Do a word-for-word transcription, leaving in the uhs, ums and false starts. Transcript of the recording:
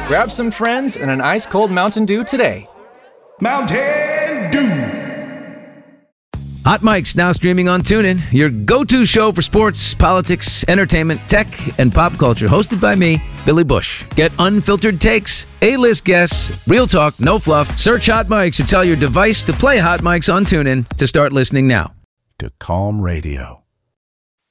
Grab some friends and an ice-cold Mountain Dew today. Mountain Dew. Hot Mic's now streaming on TuneIn, your go-to show for sports, politics, entertainment, tech, and pop culture. Hosted by me, Billy Bush. Get unfiltered takes, A-list guests, real talk, no fluff. Search Hot Mics or tell your device to play Hot Mics on TuneIn to start listening now. To Calm Radio.